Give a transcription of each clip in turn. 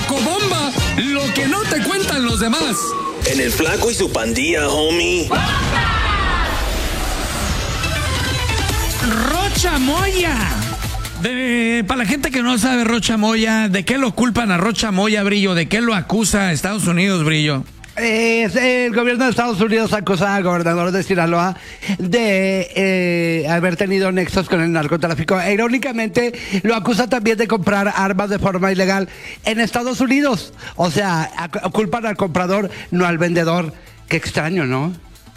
Flaco Bomba, lo que no te cuentan los demás. En el Flaco y su pandilla, homie. Rocha Moya. Para la gente que no sabe Rocha Moya, ¿de qué lo culpan a Rocha Moya, Brillo? ¿De qué lo acusa Estados Unidos, Brillo? El gobierno de Estados Unidos acusa al gobernador de Sinaloa de haber tenido nexos con el narcotráfico. E, irónicamente, lo acusa también de comprar armas de forma ilegal en Estados Unidos. O sea, culpan al comprador, no al vendedor. Qué extraño, ¿no?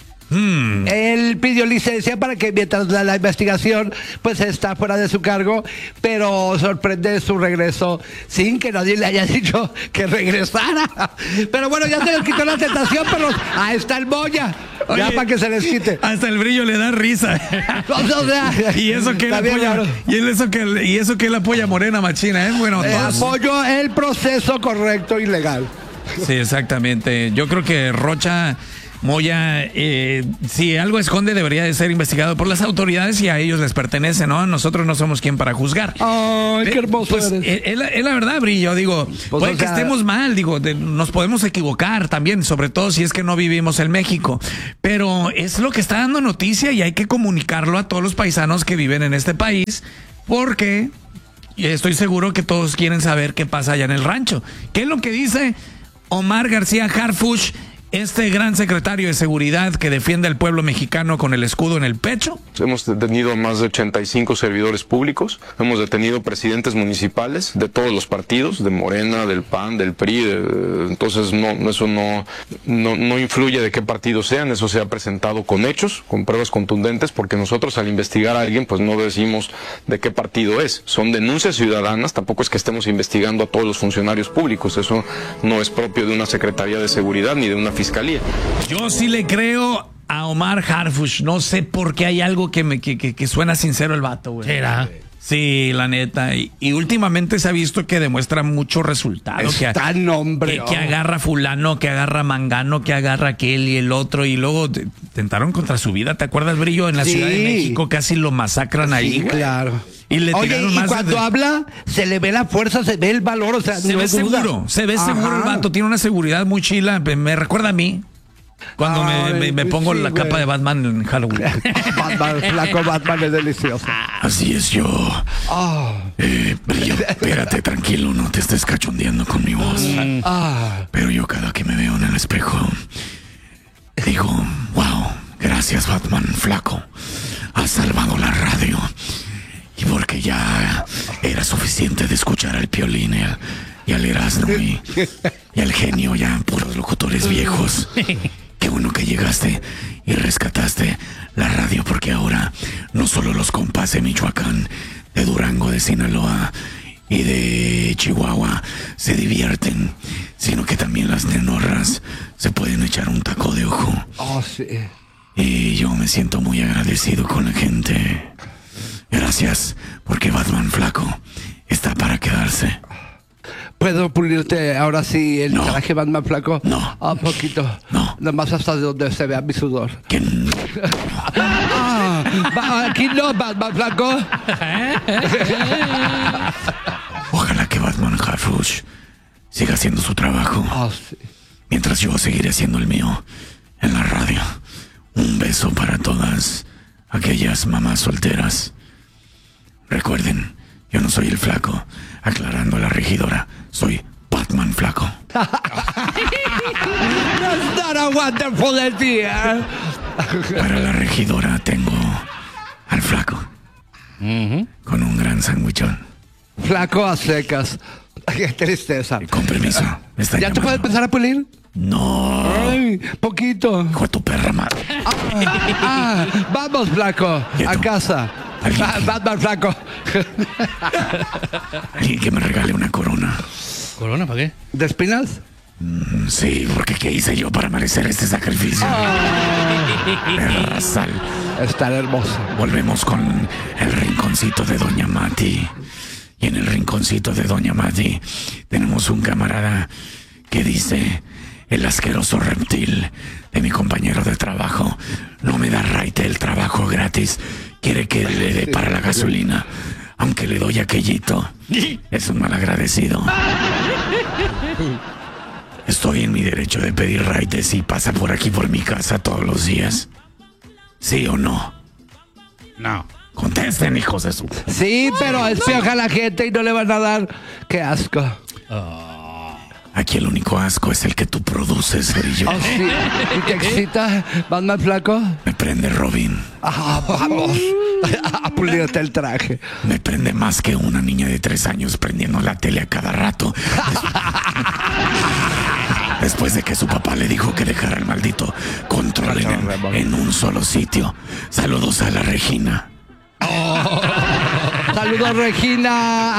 Él pidió licencia para que mientras la investigación pues está fuera de su cargo, pero sorprende su regreso sin que nadie le haya dicho que regresara. Pero bueno, ya se les quitó la tentación, pero ahí está el Moya. Oye, ya para que se les quite. Hasta el Brillo le da risa. O sea, y eso que él apoya, y eso que él apoya a Morena Machina, bueno, apoyo el proceso correcto y legal. Sí, exactamente. Yo creo que Rocha Moya, si algo esconde, debería de ser investigado por las autoridades y a ellos les pertenece, ¿no? Nosotros no somos quien para juzgar. Ay, qué hermoso pues, eres. Es la verdad, Brillo, digo, pues, puede que estemos mal, digo, nos podemos equivocar también, sobre todo si es que no vivimos en México, pero es lo que está dando noticia y hay que comunicarlo a todos los paisanos que viven en este país, porque estoy seguro que todos quieren saber qué pasa allá en el rancho. ¿Qué es lo que dice Omar García Harfuch, este gran secretario de seguridad que defiende al pueblo mexicano con el escudo en el pecho? Hemos detenido a más de 85 servidores públicos, hemos detenido presidentes municipales de todos los partidos, de Morena, del PAN, del PRI, entonces eso no influye de qué partido sean, eso se ha presentado con hechos, con pruebas contundentes, porque nosotros al investigar a alguien pues no decimos de qué partido es, son denuncias ciudadanas, tampoco es que estemos investigando a todos los funcionarios públicos, eso no es propio de una Secretaría de Seguridad ni de una Fiscalía. Yo sí le creo a Omar Harfuch, no sé por qué hay algo que suena sincero el vato, güey. ¿Será? Sí, la neta. Y últimamente se ha visto que demuestra mucho resultado. Está nombre. Que agarra fulano, que agarra mangano, que agarra aquel y el otro. Y luego tentaron contra su vida. ¿Te acuerdas, Brillo? En la Ciudad de México casi lo masacran ahí, güey. Claro. Y le tiraron más cuando habla, se le ve la fuerza, se ve el valor, o sea, se ve seguro, se ve seguro el vato, tiene una seguridad muy chila, me recuerda a mí. Cuando me pongo la capa de Batman en Halloween. Batman, Flaco Batman es delicioso. Así es yo. Brillo, espérate, tranquilo, no te estés cachondeando con mi voz. Pero yo cada que me veo en el espejo, digo, wow, gracias Batman, Flaco. Has salvado la radio. Y porque ya era suficiente de escuchar al Piolín y al Erasmo y al Genio, ya puros locutores viejos. Qué bueno que llegaste y rescataste la radio, porque ahora no solo los compas de Michoacán, de Durango, de Sinaloa y de Chihuahua se divierten, sino que también las nenorras se pueden echar un taco de ojo. Sí. Y yo me siento muy agradecido con la gente. Gracias, porque Batman Flaco está para quedarse. ¿Puedo pulirte ahora sí el traje Batman Flaco? No. Un poquito. No. Nomás hasta donde se vea mi sudor. ¿Quién? Aquí no, Batman Flaco. Ojalá que Batman Harfuch siga haciendo su trabajo. Sí. Mientras yo seguiré haciendo el mío en la radio. Un beso para todas aquellas mamás solteras. Recuerden, yo no soy el Flaco. Aclarando a la regidora, soy Batman Flaco. That's not a wonderful idea. Para la regidora tengo al Flaco. Con un gran sandwichón. Flaco a secas. Qué tristeza. Con permiso. Me está ¿Ya llamando. te puedes empezar a pulir? No. Ay, poquito. Hijo de tu perra madre. Vamos, Flaco, a casa. Batman Flaco. Y que me regale una corona. ¿Corona para qué? ¿De espinas? Sí, porque ¿qué hice yo para merecer este sacrificio? Perra sal. Está hermoso. Volvemos con el rinconcito de Doña Mati. Y en el rinconcito de Doña Mati tenemos un camarada que dice: el asqueroso reptil de mi compañero de trabajo no me da raite el trabajo gratis, quiere que le dé para la gasolina, aunque le doy aquellito. Es un malagradecido. Estoy en mi derecho de pedir ride si pasa por aquí por mi casa todos los días. ¿Sí o no? No. Contesten, hijos de su... Sí, pero espioja a la gente y no le van a dar. ¡Qué asco! Aquí el único asco es el que tú produces, Cerillo. Oh, sí. ¿Y te excita? ¿Vas más flaco? Me prende Robin. Ah, vamos. A pulirte el traje. Me prende más que una niña de 3 años prendiendo la tele a cada rato. Después de que su papá le dijo que dejara el maldito control en un solo sitio. Saludos a la Regina. Saludos, Regina.